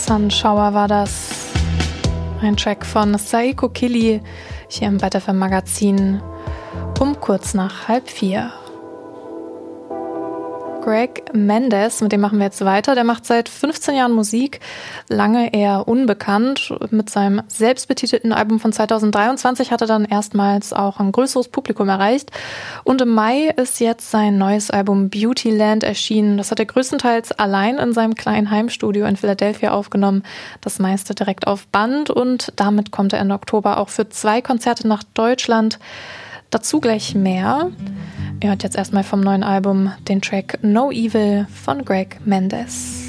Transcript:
Sunshower war das. Ein Track von Saiko Kili hier im Byte FM Magazin um kurz nach 3:30. Greg Mendes, mit dem machen wir jetzt weiter. Der macht seit 15 Jahren Musik, lange eher unbekannt. Mit seinem selbstbetitelten Album von 2023 hat er dann erstmals auch ein größeres Publikum erreicht. Und im Mai ist jetzt sein neues Album Beautyland erschienen. Das hat er größtenteils allein in seinem kleinen Heimstudio in Philadelphia aufgenommen. Das meiste direkt auf Band. Und damit kommt er Ende Oktober auch für 2 Konzerte nach Deutschland. Dazu gleich mehr. Ihr hört jetzt erstmal vom neuen Album den Track No Evil von Greg Mendes.